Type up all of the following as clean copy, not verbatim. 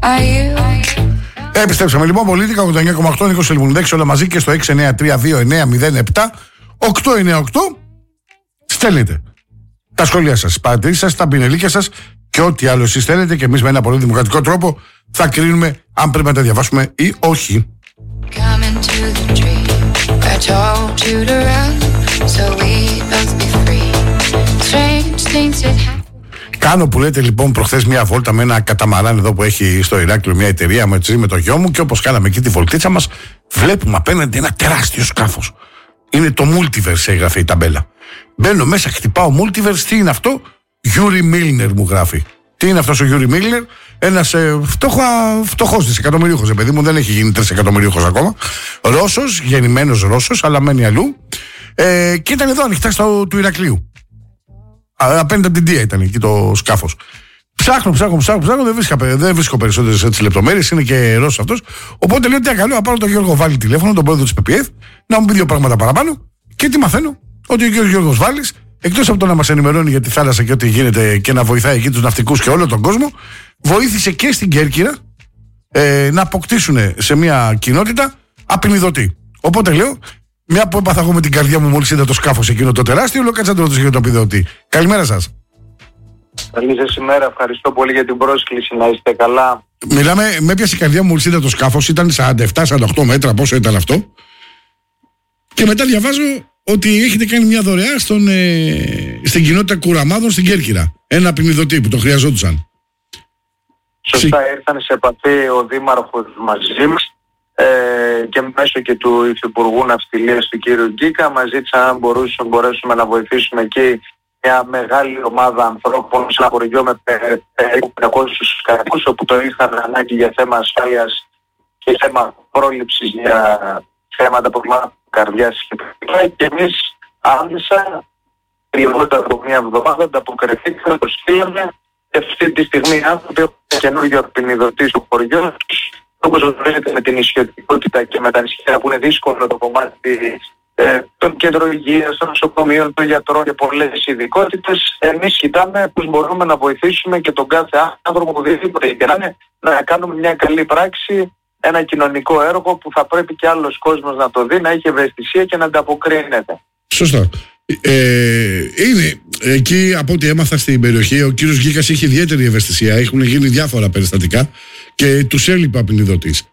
Επιστρέψαμε λοιπόν. Πολίτικα 89,8 Νίκος Ελμουνδέξης, όλα μαζί και στο 6932907. Στέλνετε τα σχόλια σας, τις παρατηρήσεις σας, τα πινελίκια σας και ό,τι άλλο εσείς θέλετε, και εμείς με ένα πολύ δημοκρατικό τρόπο θα κρίνουμε αν πρέπει να τα διαβάσουμε ή όχι. Κάνω, που λέτε, λοιπόν προχθές μια βόλτα με ένα καταμαράν εδώ που έχει στο Ηράκλειο μια εταιρεία με το γιο μου, και όπως κάναμε εκεί τη βολτίτσα μας, βλέπουμε απέναντι ένα τεράστιο σκάφος. Είναι το Multiverse, έγραφε η ταμπέλα. Μπαίνω μέσα, χτυπάω Multiverse, τι είναι αυτό? Γιούρι Μίλνερ μου γράφει. Τι είναι αυτός ο Γιούρι Μίλνερ? Ένας φτωχός δισεκατομμυρίουχος, παιδί μου, δεν έχει γίνει τρισεκατομμυρίουχος ακόμα. Ρώσος, γεννημένος Ρώσος, αλλά μένει αλλού. Και ήταν εδώ ανοιχτά του Ηρακλείου. Απέναντι από την Δία ήταν εκεί το σκάφος. Ψάχνω, δεν βρίσκω περισσότερες έτσι λεπτομέρειες, είναι και Ρώσος αυτός. Οπότε λέω: τι καλό, να πάρω τον Γιώργο Βάλη τηλέφωνο, τον πρόεδρο της ΠΠΕ, να μου πει δύο πράγματα παραπάνω. Και τι μαθαίνω? Ότι ο Γιώργος Βάλης, εκτός από το να μας ενημερώνει για τη θάλασσα και ό,τι γίνεται και να βοηθάει εκεί τους ναυτικούς και όλο τον κόσμο, βοήθησε και στην Κέρκυρα να αποκτήσουν σε μια κοινότητα απεινιδωτή. Οπότε λέω: μια που έπαθα εγώ με την καρδιά μου μόλις είδα το σκάφος εκείνο το τεράστιο, λέω: κάτσε να το ρωτήσω για το απεινιδωτή. Καλημέρα σας. Καλή σας ημέρα, ευχαριστώ πολύ για την πρόσκληση, να είστε καλά. Μιλάμε, με έπιασε η καρδιά μου μόλις είδα το σκάφος, ήταν 47-48 μέτρα, πόσο ήταν αυτό. Και μετά διαβάζω ότι έχετε κάνει μια δωρεά στην κοινότητα Κουραμάδων στην Κέρκυρα. Ένα απεινιδωτή που το χρειαζόντουσαν. Σωστά, ήρθαν σε επαφή ο Δήμαρχος μαζί μας και μέσω και του Υφυπουργού Ναυτιλίας του κ. Γκίκα. Μας ζήτησαν αν μπορέσουμε να βοηθήσουμε εκεί μια μεγάλη ομάδα ανθρώπων σε ένα χωριό με περίπου 500 κατοίκους, όπου το είχαν ανάγκη για θέμα ασφάλειας και θέμα πρόληψης για θέματα προβλημάτων καρδιάς και εμείς άμεσα, λιγότερο από μια εβδομάδα, ανταποκριθήκαμε, το στείλαμε και αυτή τη στιγμή άνθρωποι έχουν καινούργιο απεινιδωτή στο χωριό. Όπως γνωρίζετε, με την ισιωτικότητα και με τα νησιά που είναι δύσκολο το κομμάτι των κέντρων υγείας, των νοσοκομείων, των γιατρών και πολλές ειδικότητες, εμείς κοιτάμε πώς μπορούμε να βοηθήσουμε και τον κάθε άνθρωπο που οτιδήποτε να κάνουμε μια καλή πράξη, ένα κοινωνικό έργο που θα πρέπει και άλλος κόσμος να το δει, να έχει ευαισθησία και να ανταποκρίνεται. Σωστά. Είναι εκεί, από ό,τι έμαθα στην περιοχή, ο κύριος Γκίκας έχει ιδιαίτερη ευαισθησία. Έχουν γίνει διάφορα περιστατικά και τους έλειπε απεινιδωτής.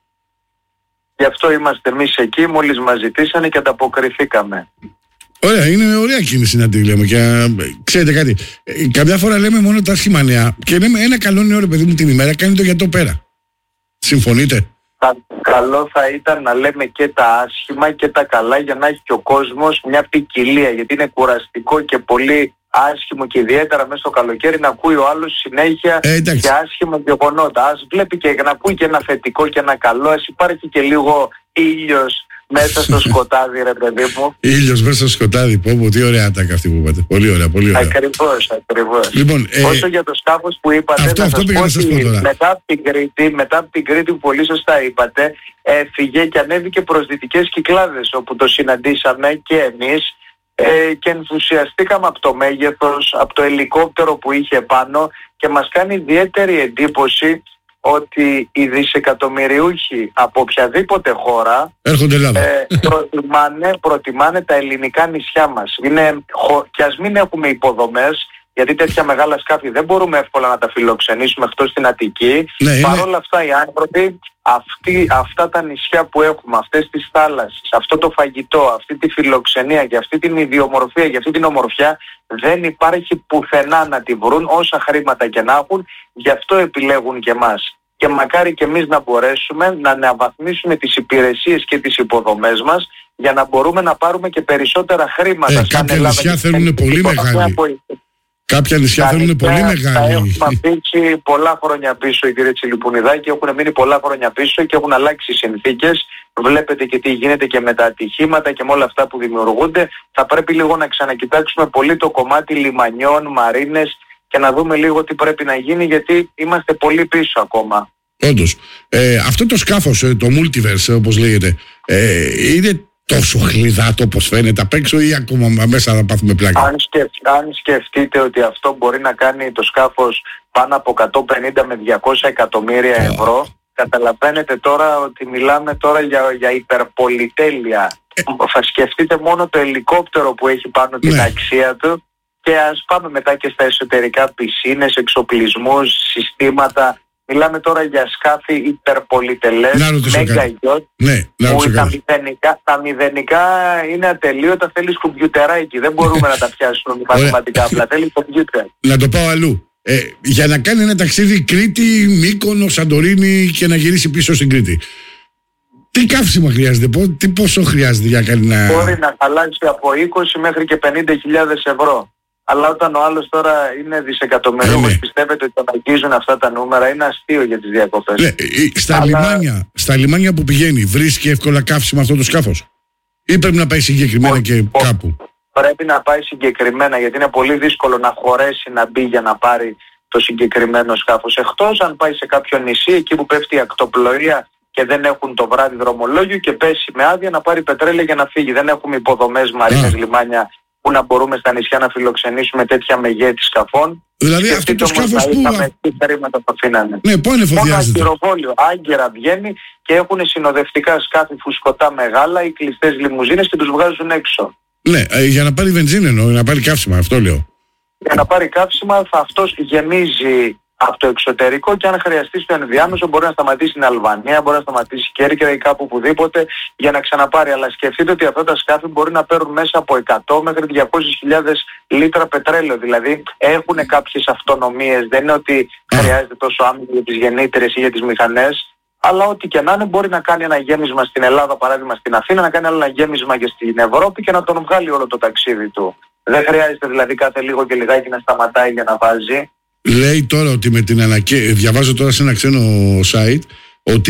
Γι' αυτό είμαστε εμείς εκεί, μόλις μας ζητήσανε και ανταποκριθήκαμε. Ωραία, είναι ωραία κίνηση να τη λέμε. Και ξέρετε κάτι, καμιά φορά λέμε μόνο τα άσχημα νέα και λέμε ένα καλό νέο, ρε παιδί μου, την ημέρα, κάνει το για το πέρα. Συμφωνείτε? Καλό θα ήταν να λέμε και τα άσχημα και τα καλά, για να έχει και ο κόσμος μια ποικιλία, γιατί είναι κουραστικό και πολύ άσχημο και ιδιαίτερα μέσα στο καλοκαίρι να ακούει ο άλλος συνέχεια και άσχημα γεγονότα. Ας βλέπει και να ακούει και ένα θετικό και ένα καλό, ας υπάρχει και λίγο ήλιος μέσα στο σκοτάδι, ρε παιδί μου. Ήλιος μέσα στο σκοτάδι, πω, τι ωραία ατάκα αυτή που είπατε. Πολύ ωραία, πολύ ωραία. Ακριβώς. Λοιπόν, όσο για το σκάφος που είπατε, αυτό πήγα να σας πω τώρα. Μετά από την Κρήτη που πολύ σωστά είπατε, έφυγε και ανέβηκε προς Δυτικές Κυκλάδες, όπου το συναντήσαμε και εμείς και ενθουσιαστήκαμε από το μέγεθος, από το ελικόπτερο που είχε πάνω, και μας κάνει ιδιαίτερη εντύπωση ότι οι δισεκατομμυριούχοι από οποιαδήποτε χώρα προτιμάνε τα ελληνικά νησιά μας. Και ας μην έχουμε υποδομές, γιατί τέτοια μεγάλα σκάφη δεν μπορούμε εύκολα να τα φιλοξενήσουμε εκτός στην Αττική. Παρ' όλα αυτά οι άνθρωποι, αυτά τα νησιά που έχουμε, αυτές τις θάλασσες, αυτό το φαγητό, αυτή τη φιλοξενία και αυτή την ιδιομορφία και αυτή την ομορφιά, δεν υπάρχει πουθενά να τη βρουν, όσα χρήματα και να έχουν. Γι' αυτό επιλέγουν και εμάς. Και μακάρι και εμείς να μπορέσουμε να αναβαθμίσουμε τις υπηρεσίες και τις υποδομές μας, για να μπορούμε να πάρουμε και περισσότερα χρήματα. Κάποια νησιά θέλουν πολύ μεγάλη. Κάποια νησιά θέλουν πολύ μεγάλη. Τα έχουμε αφήσει πολλά χρόνια πίσω, κύριε Τσιλιπουνιδάκη, έχουν μείνει πολλά χρόνια πίσω και έχουν αλλάξει οι συνθήκες. Βλέπετε και τι γίνεται και με τα ατυχήματα και με όλα αυτά που δημιουργούνται. Θα πρέπει λίγο να ξανακοιτάξουμε πολύ το κομμάτι λιμανιών, μαρίνες και να δούμε λίγο τι πρέπει να γίνει, γιατί είμαστε πολύ πίσω ακόμα. Όντως. Αυτό το σκάφος, το Multiverse όπως λέγεται, είναι τόσο χλιδάτο όπως φαίνεται απ' έξω ή ακόμα μέσα να πάθουμε πλάκα? Αν σκεφτείτε ότι αυτό μπορεί να κάνει το σκάφος πάνω από 150 με 200 εκατομμύρια ευρώ. Καταλαβαίνετε τώρα ότι μιλάμε τώρα για υπερπολιτέλεια. Θα σκεφτείτε μόνο το ελικόπτερο που έχει πάνω την αξία του και ας πάμε μετά και στα εσωτερικά, πισίνες, εξοπλισμούς, συστήματα. Μιλάμε τώρα για σκάφη υπερπολιτελές, μέγα γιότ, που τα μηδενικά είναι ατελείωτα, θέλεις κομπιουτεράκι, δεν μπορούμε να τα πιάσουμε μαθηματικά, απλά θέλει κομπιούτερ. Να το πάω αλλού. Για να κάνει ένα ταξίδι Κρήτη, Μύκονο, Σαντορίνη και να γυρίσει πίσω στην Κρήτη, τι καύσιμα χρειάζεται, πόσο χρειάζεται για να κάνει να... Μπορεί να χαλάσει από 20 μέχρι και 50.000 ευρώ. Αλλά όταν ο άλλος τώρα είναι δισεκατομμυρίουχος, πιστεύετε ότι τον αγγίζουν αυτά τα νούμερα, είναι αστείο για τις διακοπές. Στα λιμάνια που πηγαίνει, βρίσκει εύκολα καύσιμα αυτό το σκάφος? Ή πρέπει να πάει συγκεκριμένα και κάπου? Πρέπει να πάει συγκεκριμένα, γιατί είναι πολύ δύσκολο να χωρέσει να μπει για να πάρει το συγκεκριμένο σκάφος. Εκτός αν πάει σε κάποιο νησί, εκεί που πέφτει η ακτοπλοεία και δεν έχουν το βράδυ δρομολόγιο και πέσει με άδεια να πάρει πετρέλαιο για να φύγει. Δεν έχουμε υποδομές, μαρίνες, λιμάνια που να μπορούμε στα νησιά να φιλοξενήσουμε τέτοια μεγέθη σκαφών. Δηλαδή αυτό το σκάφος που... Ναι, πού είναι φοδιάζεται? Μόνο ακτυροβόλιο άγκαιρα βγαίνει και έχουν συνοδευτικά σκάφη φουσκωτά μεγάλα ή κλειστές λιμουζίνες και τους βγάζουν έξω. Ναι, για να πάρει βενζίνη εννοώ, να πάρει καύσιμα, αυτό λέω. Για να πάρει καύσιμα αυτός γεμίζει από το εξωτερικό και αν χρειαστεί στο ενδιάμεσο μπορεί να σταματήσει στην Αλβανία, μπορεί να σταματήσει Κέρκυρα ή κάπου οπουδήποτε για να ξαναπάρει. Αλλά σκεφτείτε ότι αυτά τα σκάφη μπορεί να παίρνουν μέσα από 100 μέχρι 200.000 λίτρα πετρέλαιο. Δηλαδή έχουν κάποιες αυτονομίες. Δεν είναι ότι χρειάζεται τόσο άμυνα για τις γεννήτριες ή για τις μηχανές. Αλλά ό,τι και να είναι μπορεί να κάνει ένα γέμισμα στην Ελλάδα, παράδειγμα στην Αθήνα, να κάνει άλλο ένα γέμισμα και στην Ευρώπη και να τον βγάλει όλο το ταξίδι του. Δεν χρειάζεται δηλαδή κάθε λίγο και λιγάκι να σταματάει για να βάζει. Λέει τώρα ότι με την διαβάζω τώρα σε ένα ξένο site ότι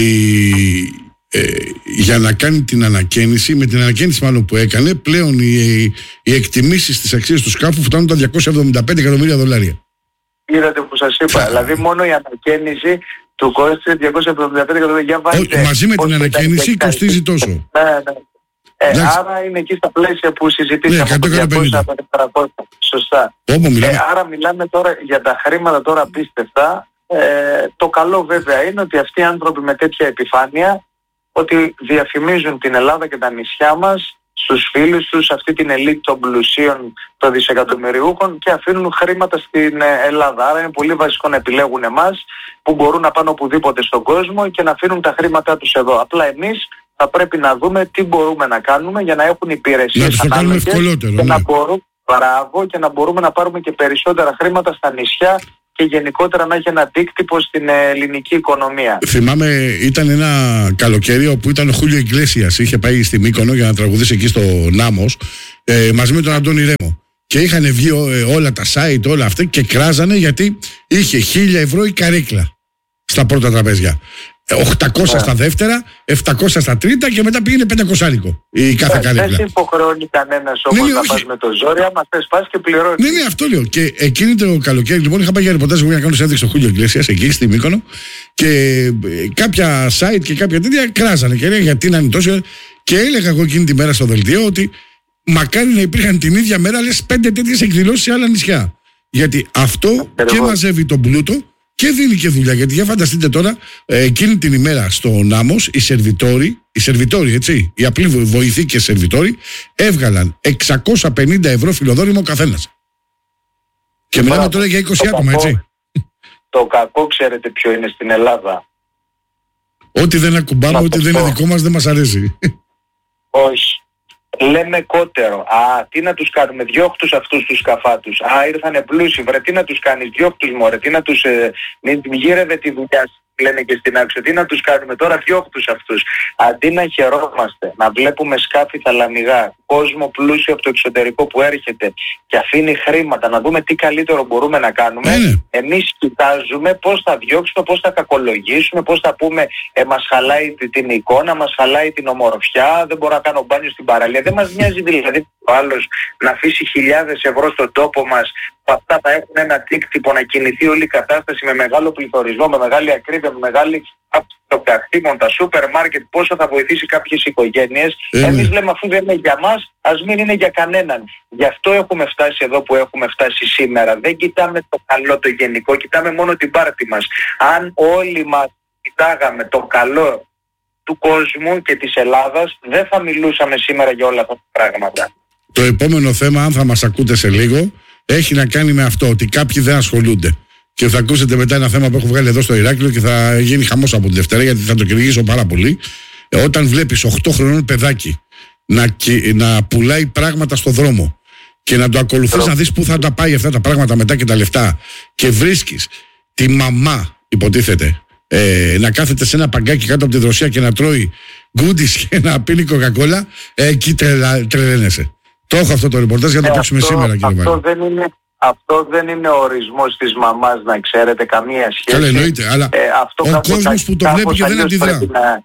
για να κάνει την ανακαίνιση, με την ανακαίνιση μάλλον που έκανε, πλέον οι εκτιμήσεις της αξίας του σκάφου φτάνουν τα $275 εκατομμύρια. Είδατε που σας είπα, δηλαδή μόνο η ανακαίνιση του κόστησε 275 εκατομμύρια. Μαζί με την ανακαίνιση κοστίζει τόσο. Ναι. Άρα είναι εκεί στα πλαίσια που συζητήσαμε από 200-300. Σωστά. Άρα μιλάμε τώρα για τα χρήματα τώρα απίστευτα. Το καλό βέβαια είναι ότι αυτοί οι άνθρωποι με τέτοια επιφάνεια ότι διαφημίζουν την Ελλάδα και τα νησιά μας στους φίλους τους, αυτή την ελίτ των πλουσίων των δισεκατομμυριούχων και αφήνουν χρήματα στην Ελλάδα. Άρα είναι πολύ βασικό να επιλέγουν εμάς που μπορούν να πάνε οπουδήποτε στον κόσμο και να αφήνουν τα χρήματά τους εδώ. Απλά εμείς θα πρέπει να δούμε τι μπορούμε να κάνουμε για να έχουν υπηρεσίες ανάλογες και να μπορούμε να πάρουμε και περισσότερα χρήματα στα νησιά και γενικότερα να έχει ένα αντίκτυπο στην ελληνική οικονομία. Θυμάμαι, ήταν ένα καλοκαίρι όπου ήταν ο Χούλιο Ιγκλέσιας, είχε πάει στη Μύκονο για να τραγουδήσει εκεί στο Νάμος μαζί με τον Αντώνη Ρέμο. Και είχαν βγει όλα τα site, όλα αυτά και κράζανε γιατί είχε 1.000 ευρώ η καρέκλα στα πρώτα τραπέζια. 800 στα δεύτερα, 700 στα τρίτα και μετά πήγαινε 500 η κάθε καρέκλα. Δεν υποχρεώνει κανένας όμως να πας με το ζόρι, άμα θες πας και πληρώνεις. Ναι, αυτό λέω. Και εκείνη το καλοκαίρι λοιπόν είχα πάει για ρεπορτάζ για να κάνω συνέντευξη στο Χούλιο Ιγκλέσιας εκεί στη Μύκονο και κάποια site και κάποια τέτοια κράζανε και λέει γιατί να είναι τόσο. Και έλεγα εγώ εκείνη τη μέρα στο δελτίο ότι μακάρι να υπήρχαν την ίδια μέρα λες 5 τέτοιες εκδηλώσεις σε άλλα νησιά. Γιατί αυτό και μαζεύει τον πλούτο και δίνει και δουλειά. Γιατί για φανταστείτε τώρα, εκείνη την ημέρα στο Νάμος, οι σερβιτόροι, έτσι, οι απλοί βοηθοί και σερβιτόροι, έβγαλαν 650 ευρώ φιλοδόρημα ο καθένας. Και μιλάμε τώρα για 20 άτομα, έτσι. Το κακό ξέρετε ποιο είναι στην Ελλάδα? Ό,τι δεν ακουμπάμε, ό,τι δεν είναι δικό μας δεν μας αρέσει. Όχι. Λέμε κότερο. Τι να τους κάνουμε, διώχτους αυτούς τους σκαφάτους. Ήρθανε πλούσιοι, βρε τι να τους κάνεις, διώχτους μωρέ, τι να τους... μην γύρευε τη δουλειά λένε και στην άξο, τι να τους κάνουμε τώρα, διώχτους αυτούς. Αντί να χαιρόμαστε, να βλέπουμε σκάφη θαλαμιγά, κόσμο πλούσιο από το εξωτερικό που έρχεται και αφήνει χρήματα, να δούμε τι καλύτερο μπορούμε να κάνουμε, εμείς κοιτάζουμε πώς θα διώξουμε, πώς θα κακολογήσουμε, πώς θα πούμε μας χαλάει την εικόνα, μας χαλάει την ομορφιά, δεν μπορώ να κάνω μπάνιο στην παραλία. Δεν μας νοιάζει δηλαδή ο άλλος να αφήσει χιλιάδες ευρώ στον τόπο μας, που αυτά θα έχουν ένα αντίκτυπο να κινηθεί όλη η κατάσταση με μεγάλο πληθωρισμό, με μεγάλη ακρίβεια. ασχολείται με μεγάλη αυτοκατήμων, τα σούπερ μάρκετ, πόσο θα βοηθήσει κάποιες οικογένειες. Εμείς λέμε αφού δεν είναι για μας, ας μην είναι για κανέναν. Γι' αυτό έχουμε φτάσει εδώ που έχουμε φτάσει σήμερα. Δεν κοιτάμε το καλό το γενικό, κοιτάμε μόνο την πάρτη μας. Αν όλοι μας κοιτάγαμε το καλό του κόσμου και της Ελλάδας, δεν θα μιλούσαμε σήμερα για όλα αυτά τα πράγματα. Το επόμενο θέμα, αν θα μας ακούτε σε λίγο, έχει να κάνει με αυτό, ότι κάποιοι δεν ασχολούνται. Και θα ακούσετε μετά ένα θέμα που έχω βγάλει εδώ στο Ηράκλειο και θα γίνει χαμός από τη Δευτέρα, γιατί θα το κυνηγήσω πάρα πολύ. Όταν βλέπεις 8 χρονών παιδάκι να πουλάει πράγματα στο δρόμο και να το ακολουθείς να δεις πού θα τα πάει αυτά τα πράγματα μετά και τα λεφτά, και βρίσκεις τη μαμά, υποτίθεται, να κάθεται σε ένα παγκάκι κάτω από τη δροσιά και να τρώει γκούντις και να πίνει κοκακόλα, εκεί τρελαίνεσαι. Το έχω αυτό το ρεπορτάζ για να το παίξουμε σήμερα, κύριε Βάλλη. Αυτό δεν είναι ο ορισμός της μαμάς, να ξέρετε, καμία σχέση. Καλά, εννοείται, αλλά ο κόσμος που το βλέπει και δεν αντιδρά.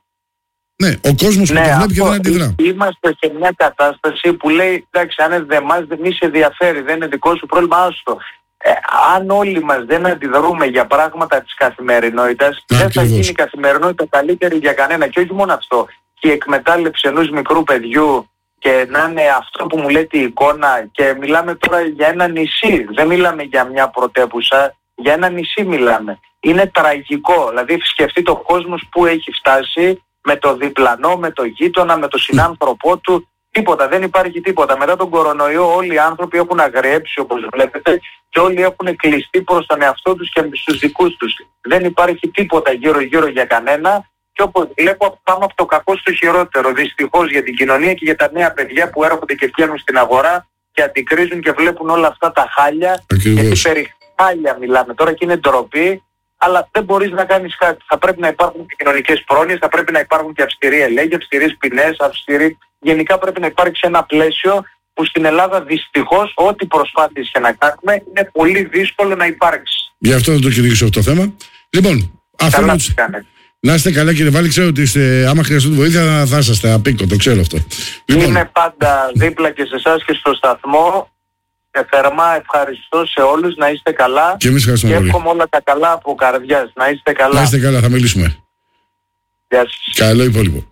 Ναι, ο κόσμος που το βλέπει και δεν αντιδρά. Είμαστε σε μια κατάσταση που λέει, εντάξει, αν δεν μας μη σε ενδιαφέρει, δεν είναι δικό σου πρόβλημα, άστο. Αν όλοι μας δεν αντιδρούμε για πράγματα της καθημερινότητας, δεν θα γίνει η καθημερινότητα καλύτερη για κανένα. Και όχι μόνο αυτό, και η εκμετάλλευση ενός μικρού παιδιού, και να είναι αυτό που μου λέει η εικόνα, και μιλάμε τώρα για ένα νησί, δεν μιλάμε για μια πρωτεύουσα, για ένα νησί μιλάμε. Είναι τραγικό, δηλαδή σκεφτείτε ο κόσμος που έχει φτάσει, με το διπλανό, με το γείτονα, με το συνάνθρωπό του, τίποτα, δεν υπάρχει τίποτα. Μετά τον κορονοϊό όλοι οι άνθρωποι έχουν αγριέψει, όπως βλέπετε, και όλοι έχουν κλειστεί προς τον εαυτό τους και στους δικούς τους. Δεν υπάρχει τίποτα γύρω-γύρω για κανένα. Και όπως βλέπω, πάμε από το κακό στο χειρότερο. Δυστυχώς για την κοινωνία και για τα νέα παιδιά που έρχονται και βγαίνουν στην αγορά και αντικρίζουν και βλέπουν όλα αυτά τα χάλια. Γιατί περί χάλια μιλάμε τώρα και είναι ντροπή, αλλά δεν μπορείς να κάνεις κάτι. Θα πρέπει να υπάρχουν και κοινωνικές πρόνοιες, θα πρέπει να υπάρχουν και αυστηροί ελέγχοι, αυστηρές ποινές, γενικά πρέπει να υπάρξει ένα πλαίσιο που στην Ελλάδα δυστυχώς ό,τι προσπάθειες και να κάνουμε είναι πολύ δύσκολο να υπάρξει. Γι' αυτό δεν το κυνηγήσω αυτό το θέμα. Λοιπόν, καλά να είστε καλά, κύριε Βάλλη, ξέρω ότι άμα χρειαστούν βοήθεια θα είσαστε απίκο, το ξέρω αυτό. Λοιπόν, είμαι πάντα δίπλα και σε εσάς και στο σταθμό. Θερμά ευχαριστώ σε όλους, να είστε καλά. Και εμείς ευχαριστούμε πολύ. Και εύχομαι όλα τα καλά από καρδιάς. Να είστε καλά. Να είστε καλά, θα μιλήσουμε. Γεια σας. Καλό υπόλοιπο.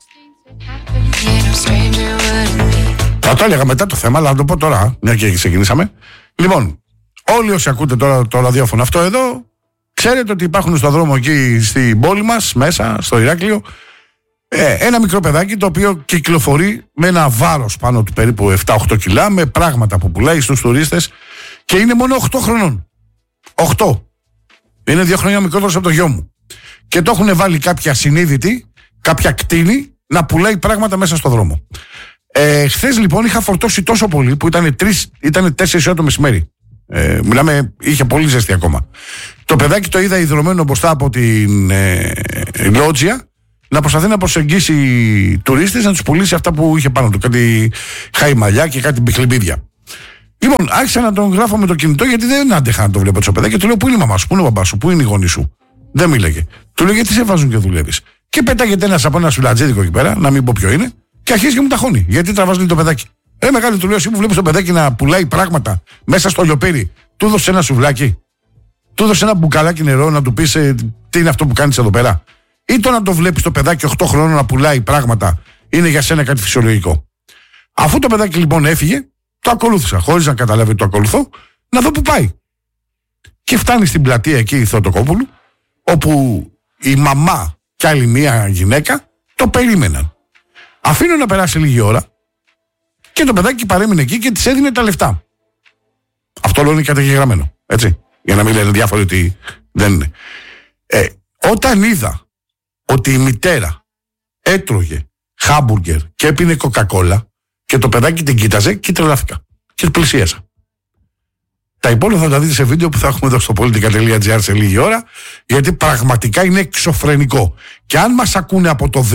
Θα το έλεγα μετά το θέμα, αλλά να το πω τώρα, μια και ξεκινήσαμε. Λοιπόν, όλοι όσοι ακούτε τώρα το ραδιόφωνο αυτό εδώ, ξέρετε ότι υπάρχουν στον δρόμο εκεί στην πόλη μας, μέσα στο Ηράκλειο, ένα μικρό παιδάκι το οποίο κυκλοφορεί με ένα βάρος πάνω του περίπου 7-8 κιλά, με πράγματα που πουλάει στους τουρίστες, και είναι μόνο 8 χρονών. 8. Είναι 2 χρόνια μικρότερος από το γιο μου. Και το έχουν βάλει κάποια συνείδητη, κάποια κτίνη, να πουλάει πράγματα μέσα στο δρόμο. Χθες λοιπόν είχα φορτώσει τόσο πολύ που ήταν 4 ώρα το μεσημέρι. Μιλάμε, είχε πολύ ζέστη ακόμα. Το παιδάκι το είδα ιδρωμένο μπροστά από την λότζια να προσπαθεί να προσεγγίσει τουρίστες, να τους πουλήσει αυτά που είχε πάνω του. Κάτι χαϊμαλιά και κάτι μπιχλιμπίδια. Λοιπόν, άρχισα να τον γράφω με το κινητό, γιατί δεν άντεχα να το βλέπω το παιδάκι. Και του λέω: πού είναι η μαμά σου, πού είναι ο μπαμπάς σου, πού είναι η γονή σου. Δεν μίλαγε. Του λέω: γιατί σε βάζουν και δουλεύεις. Και πέταγεται ένας από ένα σουλατζίδικο εκεί πέρα, να μην πω ποιο είναι, και αρχίζει και μου ταχώνει. Γιατί τραβάζει το παιδάκι. Μεγάλη, του λέω: εσύ που βλέπεις το παιδάκι να πουλάει πράγματα μέσα στο λιοπύρι, του έδωσε ένα σουβλάκι, του έδωσε ένα μπουκαλάκι νερό να του πεις τι είναι αυτό που κάνεις εδώ πέρα. Ή το να το βλέπεις το παιδάκι 8 χρόνων να πουλάει πράγματα είναι για σένα κάτι φυσιολογικό. Αφού το παιδάκι λοιπόν έφυγε, το ακολούθησα, χωρίς να καταλάβει ότι το ακολουθώ, να δω που πάει. Και φτάνει στην πλατεία εκεί η Θεοτοκόπουλου, όπου η μαμά και άλλη μία γυναίκα το περίμεναν. Αφήνω να περάσει λίγη ώρα και το παιδάκι παρέμεινε εκεί και της έδινε τα λεφτά. Αυτό όλο είναι καταγεγραμμένο, έτσι, για να μην λένε διάφοροι ότι δεν είναι. Όταν είδα ότι η μητέρα έτρωγε χάμπουργκερ και έπινε κοκακόλα και το παιδάκι την κοίταζε, και τρελάθηκα και πλησίασα. Τα υπόλοιπα θα τα δείτε σε βίντεο που θα έχουμε εδώ στο politica.gr σε λίγη ώρα, γιατί πραγματικά είναι εξωφρενικό. Και αν μας ακούνε από το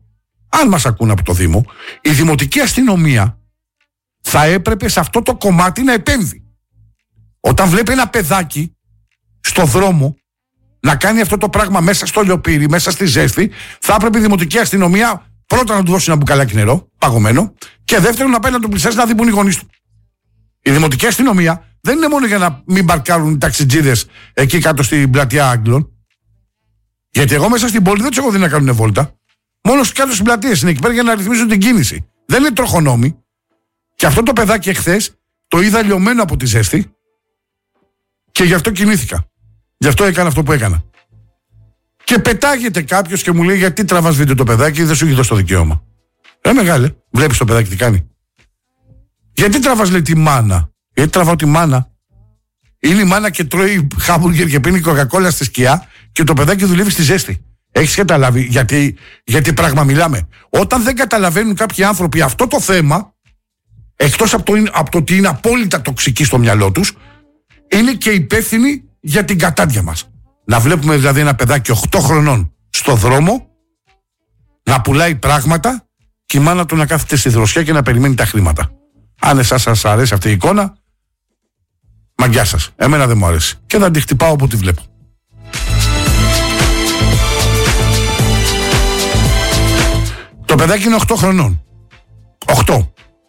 Δήμο, η Δημοτική Αστυνομία θα έπρεπε σε αυτό το κομμάτι να επέμβει. Όταν βλέπει ένα παιδάκι στο δρόμο να κάνει αυτό το πράγμα μέσα στο λιοπύρι, μέσα στη ζέστη, θα έπρεπε η Δημοτική Αστυνομία πρώτα να του δώσει ένα μπουκαλάκι νερό, παγωμένο, και δεύτερον να πάει να τον πλησιάσει να δει που είναι οι γονείς του. Η Δημοτική Αστυνομία δεν είναι μόνο για να μην μπαρκάρουν οι ταξιτζίδες εκεί κάτω στην πλατεία Άγγλων. Γιατί εγώ μέσα στην πόλη δεν του έχω δει να κάνουν βόλτα. Μόνο κάτω στις πλατείες είναι εκεί πέρα για να ρυθμίσουν την κίνηση. Δεν είναι τροχονόμοι. Και αυτό το παιδάκι εχθές το είδα λιωμένο από τη ζέστη και γι' αυτό κινήθηκα. Γι' αυτό έκανα αυτό που έκανα. Και πετάγεται κάποιος και μου λέει: γιατί τραβάς βίντεο το παιδάκι, δεν σου έχει δώσει το δικαίωμα. Μεγάλε, βλέπεις το παιδάκι τι κάνει. Γιατί τραβάς, λέει, τη μάνα. Γιατί τραβάω τη μάνα. Είναι η μάνα και τρώει χάμπουργκερ και πίνει κοκακόλα στη σκιά και το παιδάκι δουλεύει στη ζέστη. Έχεις καταλάβει γιατί πράγμα μιλάμε. Όταν δεν καταλαβαίνουν κάποιοι άνθρωποι αυτό το θέμα, εκτός από το ότι είναι απόλυτα τοξικοί στο μυαλό τους, είναι και υπεύθυνοι για την κατάντια μας. Να βλέπουμε δηλαδή ένα παιδάκι 8 χρονών στο δρόμο να πουλάει πράγματα και η μάνα του να κάθεται στη δροσιά και να περιμένει τα χρήματα. Αν εσάς σας αρέσει αυτή η εικόνα, μαγκιά σας. Εμένα δεν μου αρέσει. Και θα τη χτυπάω όπου τη βλέπω. Το παιδάκι είναι 8 χρονών. 8.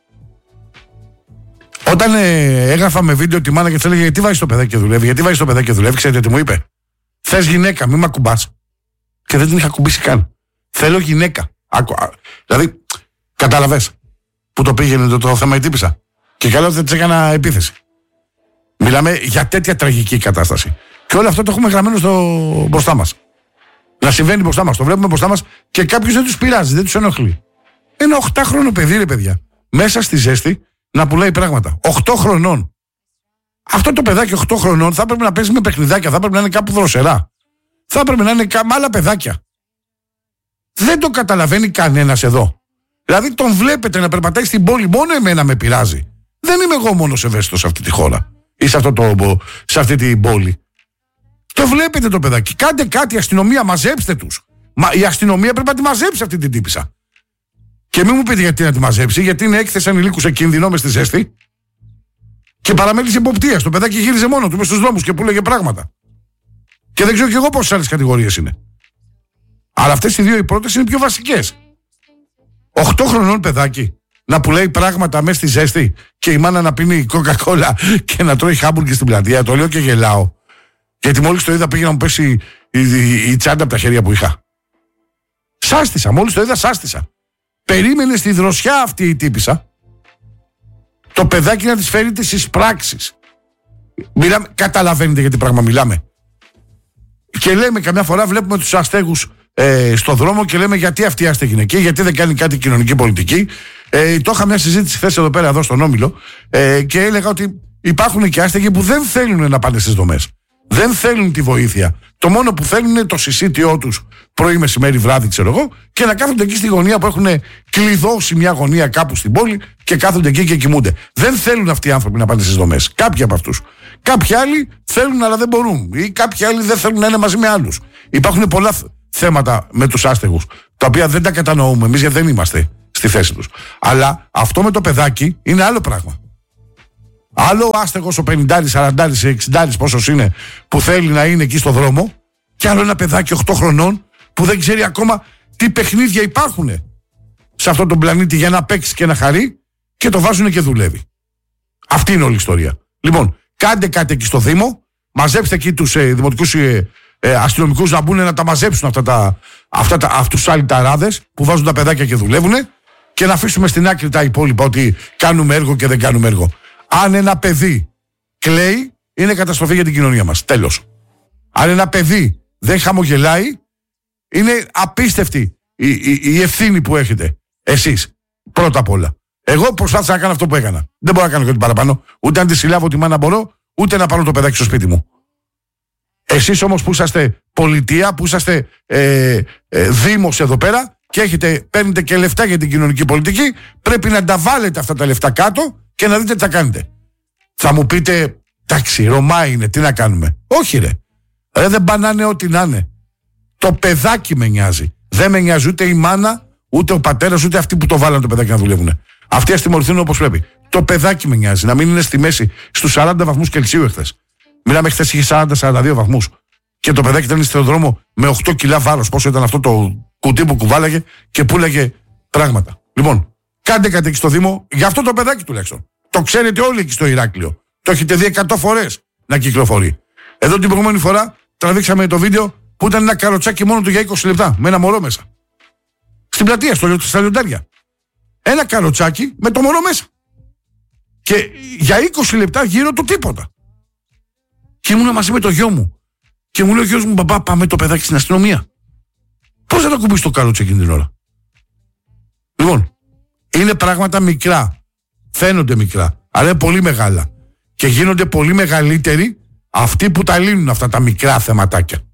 Όταν έγραφα με βίντεο τη μάνα και της έλεγε: γιατί βάζεις το παιδάκι και δουλεύει, γιατί βάζεις το παιδάκι και δουλεύει, ξέρετε τι μου είπε? Θες γυναίκα, μη μ' ακουμπάς. Και δεν την είχα ακουμπήσει καν. Θέλω γυναίκα. Δηλαδή, κατάλαβες που το πήγαινε το θέμα η τύπισσα. Και καλά δεν της έκανα επίθεση. Μιλάμε για τέτοια τραγική κατάσταση. Και όλο αυτό το έχουμε γραμμένο μπροστά μας. Να συμβαίνει μπροστά μας. Το βλέπουμε μπροστά μας και κάποιος δεν τους πειράζει, δεν τους ενοχλεί. Ένα 8χρονο παιδί, ρε παιδιά, μέσα στη ζέστη να πουλάει πράγματα. 8 χρονών. Αυτό το παιδάκι 8 χρονών θα έπρεπε να παίζει με παιχνιδάκια, θα έπρεπε να είναι κάπου δροσερά. Θα έπρεπε να είναι με άλλα παιδάκια. Δεν το καταλαβαίνει κανένας εδώ. Δηλαδή τον βλέπετε να περπατάει στην πόλη, μόνο εμένα με πειράζει. Δεν είμαι εγώ μόνος ευαίσθητος σε αυτή τη χώρα ή σε αυτή την πόλη. Το βλέπετε το παιδάκι. Κάντε κάτι, αστυνομία, μαζέψτε τους. Η αστυνομία πρέπει να τη μαζέψει αυτή την τύπισσα. Και μην μου πείτε γιατί να τη μαζέψει, γιατί είναι έκθεση ανηλίκου σε κίνδυνο μες στη ζέστη. Και παραμέλησε υποπτία. Το παιδάκι γύριζε μόνο του μες στους δρόμους και πούλεγε πράγματα. Και δεν ξέρω κι εγώ πόσες άλλες κατηγορίες είναι. Αλλά αυτές οι δύο οι πρώτες είναι πιο βασικές. 8 χρονών παιδάκι να πουλάει πράγματα μέσα στη ζέστη και η μάνα να πίνει κοκακόλα και να τρώει χάμπουργκερ στην πλατεία. Το λέω και γελάω. Γιατί μόλις το είδα πήγε να μου πέσει η τσάντα από τα χέρια που είχα. Σάστησα, μόλις το είδα σάστησα. Περίμενε στη δροσιά αυτή η τύπισσα το παιδάκι να της φέρει τις εισπράξεις. Καταλαβαίνετε για τι πράγμα μιλάμε. Και λέμε καμιά φορά, βλέπουμε τους αστέγους στο δρόμο και λέμε γιατί αυτή η άστεγη είναι εκεί, γιατί δεν κάνει κάτι κοινωνική πολιτική. Το είχα μια συζήτηση χθες εδώ στον Όμιλο και έλεγα ότι υπάρχουν και άστεγοι που δεν θέλουν να πάνε στις δομές. Δεν θέλουν τη βοήθεια. Το μόνο που θέλουν είναι το συσίτιό τους πρωί, μεσημέρι, βράδυ, ξέρω εγώ, και να κάθονται εκεί στη γωνία που έχουν κλειδώσει μια γωνία κάπου στην πόλη και κάθονται εκεί και κοιμούνται. Δεν θέλουν αυτοί οι άνθρωποι να πάνε στις δομές. Κάποιοι από αυτούς. Κάποιοι άλλοι θέλουν αλλά δεν μπορούν. Ή κάποιοι άλλοι δεν θέλουν να είναι μαζί με άλλους. Υπάρχουν πολλά θέματα με τους άστεγους, τα οποία δεν τα κατανοούμε εμείς γιατί δεν είμαστε στη θέση τους. Αλλά αυτό με το παιδάκι είναι άλλο πράγμα. Άλλο ο άστεγος, ο 50, 40, 60, πόσος είναι, που θέλει να είναι εκεί στο δρόμο, και άλλο ένα παιδάκι 8 χρονών που δεν ξέρει ακόμα τι παιχνίδια υπάρχουν σε αυτόν τον πλανήτη για να παίξει και να χαρεί και το βάζουν και δουλεύει. Αυτή είναι όλη η ιστορία. Λοιπόν, κάντε κάτι εκεί στο Δήμο, μαζέψτε εκεί τους δημοτικούς αστυνομικούς να μπουν να τα μαζέψουν αυτούς τους αλυταράδες που βάζουν τα παιδάκια και δουλεύουν, και να αφήσουμε στην άκρη τα υπόλοιπα ότι κάνουμε έργο και δεν κάνουμε έργο. Αν ένα παιδί κλαίει, είναι καταστροφή για την κοινωνία μας. Τέλος. Αν ένα παιδί δεν χαμογελάει, είναι απίστευτη η ευθύνη που έχετε εσείς. Πρώτα απ' όλα. Εγώ προσπάθησα να κάνω αυτό που έκανα. Δεν μπορώ να κάνω κάτι παραπάνω. Ούτε αν τη συλλάβω τη μάνα μπορώ, ούτε να πάρω το παιδάκι στο σπίτι μου. Εσείς όμως που είσαστε πολιτεία, που είσαστε δήμος εδώ πέρα και παίρνετε και λεφτά για την κοινωνική πολιτική, πρέπει να τα βάλετε αυτά τα λεφτά κάτω και να δείτε τι θα κάνετε. Θα μου πείτε, εντάξει, Ρωμά είναι, τι να κάνουμε. Όχι ρε. Δεν πανάνε ό,τι να είναι. Το παιδάκι με νοιάζει. Δεν με νοιάζει ούτε η μάνα, ούτε ο πατέρας, ούτε αυτοί που το βάλανε το παιδάκι να δουλεύουν. Αυτοί ας τιμωρηθούν όπως πρέπει. Το παιδάκι με νοιάζει. Να μην είναι στη μέση στους 40 βαθμούς Κελσίου εχθές. Μιλάμε, χθες είχε 40-42 βαθμούς. Και το παιδάκι ήταν στον δρόμο με 8 κιλά βάρος. Πόσο ήταν αυτό το κουτί που κουβάλαγε και πούλαγε πράγματα. Λοιπόν, κάντε κάτι εκεί στο Δήμο, για αυτό το παιδάκι τουλάχιστον. Το ξέρετε όλοι εκεί στο Ηράκλειο. Το έχετε δει 100 φορές να κυκλοφορεί. Εδώ την προηγούμενη φορά τραβήξαμε το βίντεο που ήταν ένα καροτσάκι μόνο του για 20 λεπτά, με ένα μωρό μέσα. Στην πλατεία, στα λιοντάρια. Ένα καροτσάκι με το μωρό μέσα. Και για 20 λεπτά γύρω το τίποτα. Και ήμουν μαζί με το γιο μου. Και μου λέει ο γιος μου, μπαμπά, πάμε το παιδάκι στην αστυνομία. Πώς θα το κουμπίσει το καρότσι εκείνη την ώρα? Λοιπόν, είναι πράγματα μικρά. Φαίνονται μικρά, αλλά είναι πολύ μεγάλα. Και γίνονται πολύ μεγαλύτεροι αυτοί που τα λύνουν αυτά τα μικρά θεματάκια.